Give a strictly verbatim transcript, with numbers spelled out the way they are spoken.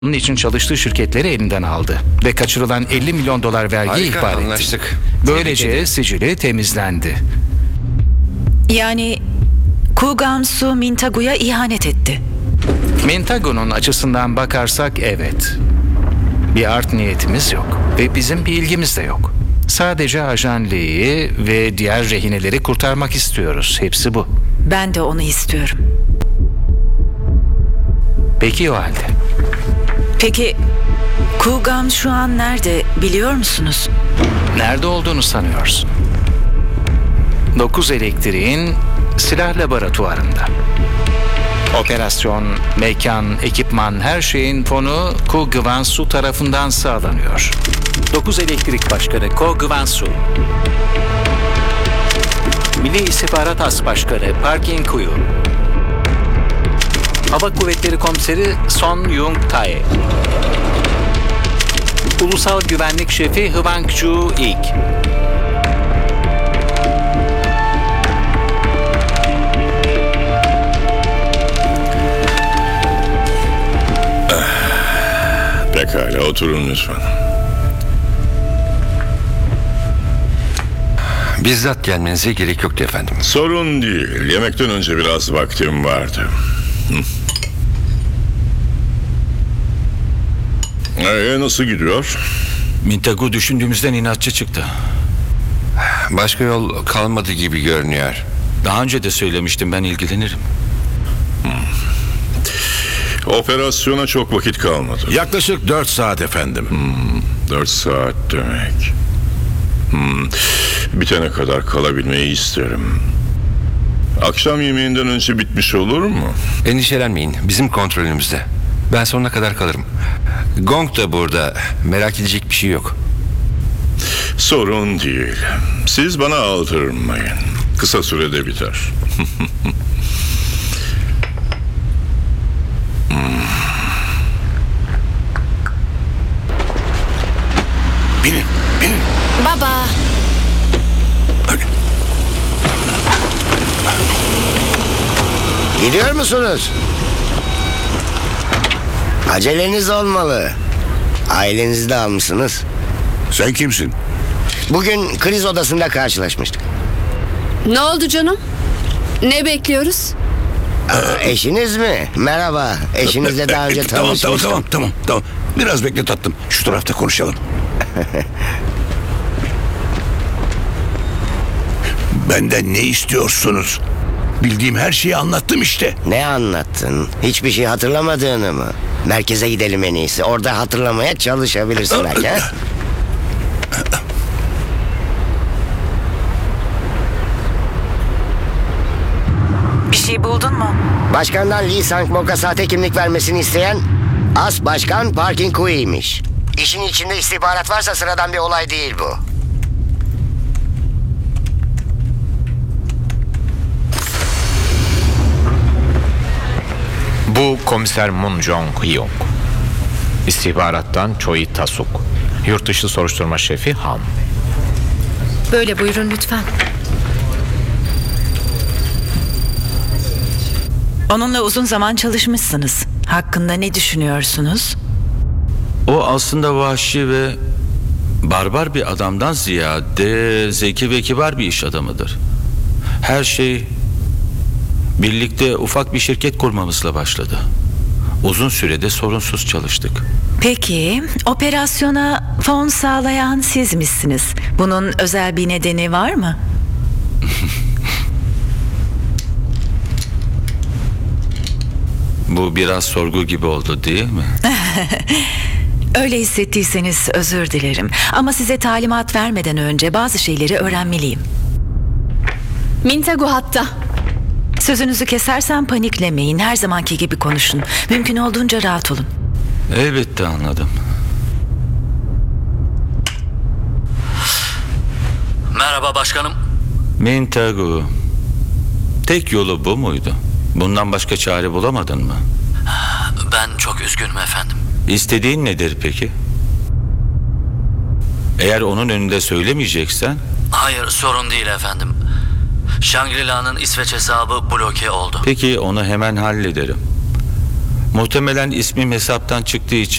Bunun için çalıştığı şirketleri elinden aldı ve kaçırılan elli milyon dolar vergi Harika, ihbar etti. anlaştık. Böylece sicili temizlendi. Yani Ku Gamsu Mintagu'ya ihanet etti. Mintagu'nun açısından bakarsak evet. Bir art niyetimiz yok ve bizim bir ilgimiz de yok. Sadece Ajan Lee'yi ve diğer rehineleri kurtarmak istiyoruz. Hepsi bu. Ben de onu istiyorum. Peki o halde. Peki Ku Gam şu an nerede biliyor musunuz? Nerede olduğunu sanıyorsun? Dokuz Elektriğin silah laboratuvarında. Operasyon, mekan, ekipman, her şeyin fonu Ko Gwansu tarafından sağlanıyor. Dokuz Elektrik Başkanı Ko Gwansu. Milli İstihbarat As Başkanı Park In-kuyu. Hava Kuvvetleri Komiseri Son Yung Tae. Ulusal Güvenlik Şefi Hwang Ju-ik. Pekala, oturun lütfen. Bizzat gelmenize gerek yoktu efendim. Sorun değil. Yemekten önce biraz vaktim vardı. Ee, nasıl gidiyor? Mintagu düşündüğümüzden inatçı çıktı. Başka yol kalmadı gibi görünüyor. Daha önce de söylemiştim, ben ilgilenirim. Operasyona çok vakit kalmadı. Yaklaşık dört saat efendim. Hmm, dört saat demek. Hmm, bitene kadar kalabilmeyi isterim. Akşam yemeğinden önce bitmiş olur mu? Endişelenmeyin, bizim kontrolümüzde. Ben sonuna kadar kalırım. Gong da burada, merak edecek bir şey yok. Sorun değil. Siz bana aldırmayın. Kısa sürede biter. Binin, binin. Baba. Gidiyor musunuz? Aceleniz olmalı. Ailenizi de almışsınız. Sen kimsin? Bugün kriz odasında karşılaşmıştık. Ne oldu canım? Ne bekliyoruz? Aa, eşiniz mi? Merhaba. Eşinizle daha önce tamam, tanışmıştım. tamam, tamam, tamam, tamam. Biraz bekle tatlım. Şu tarafta konuşalım. Benden ne istiyorsunuz? Bildiğim her şeyi anlattım işte. Ne anlattın? Hiçbir şey hatırlamadığını mı? Merkeze gidelim en iyisi. Orada hatırlamaya çalışabilirsin belki. ha? Bir şey buldun mu? Başkandan Lee Sang-mok'a sahte kimlik vermesini isteyen As Başkan Park In-kuyu'ymuş. İşin içinde istihbarat varsa sıradan bir olay değil bu. Bu komiser Moon Jong-hyuk. İstihbarattan Choi Tasuk. Yurt dışı soruşturma şefi Han. Böyle buyurun lütfen. Onunla uzun zaman çalışmışsınız. Hakkında ne düşünüyorsunuz? O aslında vahşi ve barbar bir adamdan ziyade zeki ve kibar bir iş adamıdır. Her şey birlikte ufak bir şirket kurmamızla başladı. Uzun sürede sorunsuz çalıştık. Peki, operasyona fon sağlayan siz misiniz? Bunun özel bir nedeni var mı? Bu biraz sorgu gibi oldu değil mi? Öyle hissettiyseniz özür dilerim. Ama size talimat vermeden önce bazı şeyleri öğrenmeliyim. Mintagu hatta. Sözünüzü kesersem paniklemeyin. Her zamanki gibi konuşun. Mümkün olduğunca rahat olun. Elbette anladım. Merhaba başkanım. Mintagu, tek yolu bu muydu? Bundan başka çare bulamadın mı? Ben çok üzgünüm efendim. İstediğin nedir peki? Eğer onun önünde söylemeyeceksen... Hayır, sorun değil efendim. Shangri-La'nın İsveç hesabı bloke oldu. Peki onu hemen hallederim. Muhtemelen ismim hesaptan çıktığı için